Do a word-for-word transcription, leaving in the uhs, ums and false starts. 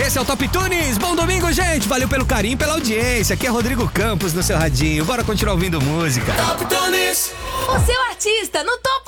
Esse é o Top Tunes. Bom domingo, gente. Valeu pelo carinho, pela audiência. Aqui é Rodrigo Campos no seu radinho. Bora continuar ouvindo música. Top Tunes. O seu artista no Top